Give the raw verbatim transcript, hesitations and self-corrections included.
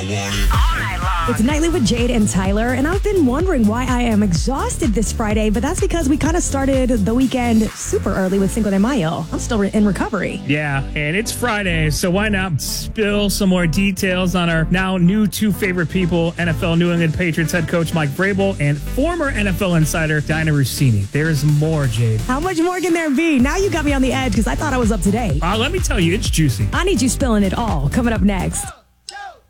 It's Nightly with Jade and Tyler, and I've been wondering why I am exhausted this Friday, but that's because we kind of started the weekend super early with Cinco de Mayo. I'm still re- in recovery. Yeah, and it's Friday, so why not spill some more details on our now new two favorite people, N F L New England Patriots head coach Mike Vrabel and former N F L insider Dianna Russini. There's more, Jade. How much more can there be? Now you got me on the edge because I thought I was up to date. Uh, let me tell you, it's juicy. I need you spilling it all. Coming up next.